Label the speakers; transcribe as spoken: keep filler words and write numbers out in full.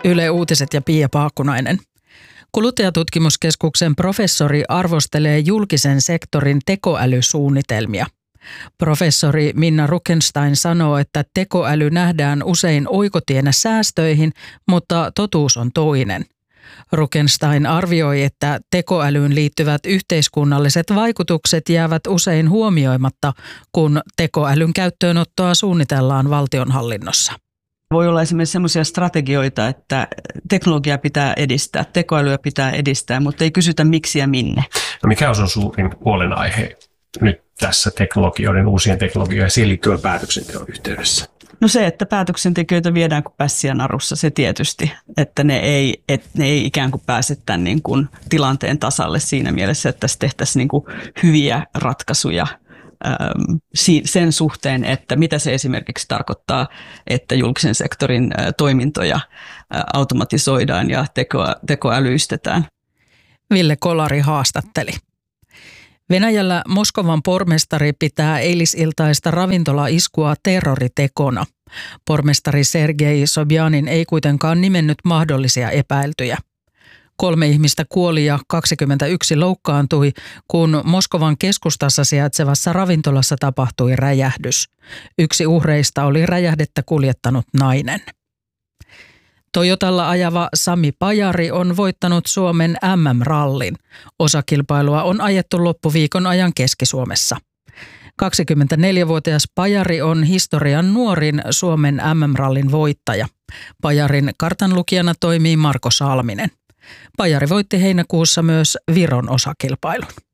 Speaker 1: Yle Uutiset ja Pia Paakkunainen. Kuluttajatutkimuskeskuksen professori arvostelee julkisen sektorin tekoälysuunnitelmia. Professori Minna Rukenstein sanoo, että tekoäly nähdään usein oikotienä säästöihin, mutta totuus on toinen. Rukenstein arvioi, että tekoälyyn liittyvät yhteiskunnalliset vaikutukset jäävät usein huomioimatta, kun tekoälyn käyttöönottoa suunnitellaan valtionhallinnossa.
Speaker 2: Voi olla esimerkiksi sellaisia strategioita, että teknologiaa pitää edistää, tekoälyä pitää edistää, mutta ei kysytä miksi ja minne.
Speaker 3: No mikä on sun suurin huolenaihe nyt tässä teknologioiden, uusien teknologioiden selittyvän päätöksenteon yhteydessä?
Speaker 2: No se, että päätöksentekijöitä viedään kuin pässiä narussa, se tietysti, että ne ei, että ne ei ikään kuin pääse tämän niin kuin tilanteen tasalle siinä mielessä, että tässä tehtäisiin niin kuin hyviä ratkaisuja sen suhteen, että mitä se esimerkiksi tarkoittaa, että julkisen sektorin toimintoja automatisoidaan ja teko, tekoälyistetään.
Speaker 1: Ville Kolari haastatteli. Venäjällä Moskovan pormestari pitää eilisiltaista ravintolaiskua terroritekona. Pormestari Sergei Sobjanin ei kuitenkaan nimennyt mahdollisia epäiltyjä. Kolme ihmistä kuoli ja kaksikymmentäyksi loukkaantui, kun Moskovan keskustassa sijaitsevassa ravintolassa tapahtui räjähdys. Yksi uhreista oli räjähdettä kuljettanut nainen. Toyotalla ajava Sami Pajari on voittanut Suomen M M-rallin. Osakilpailua on ajettu loppuviikon ajan Keski-Suomessa. kaksikymmentäneljävuotias Pajari on historian nuorin Suomen M M-rallin voittaja. Pajarin kartanlukijana toimii Marko Salminen. Pajari voitti heinäkuussa myös Viron osakilpailun.